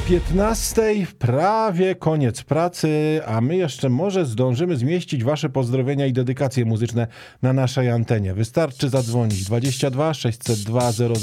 15, prawie koniec pracy, a my jeszcze może zdążymy zmieścić wasze pozdrowienia i dedykacje muzyczne na naszej antenie. Wystarczy zadzwonić 22 602 00